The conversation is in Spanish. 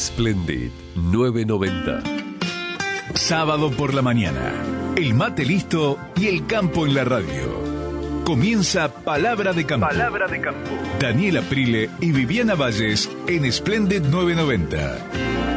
Splendid 990. Sábado por la mañana. El mate listo y el campo en la radio. Comienza Palabra de Campo. Palabra de Campo. Daniel Aprile y Viviana Valles en Splendid 990.